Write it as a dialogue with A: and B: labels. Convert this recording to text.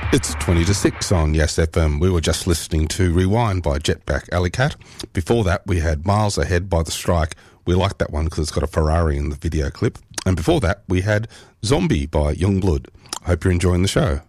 A: It's 20 to 6 on Yes FM. We were just listening to Rewind by Jetpack Alley Cat. Before that, we had Miles Ahead by The Strike. We like that one because it's got a Ferrari in the video clip. And before that, we had Zombie by Youngblood. I hope you're enjoying the show.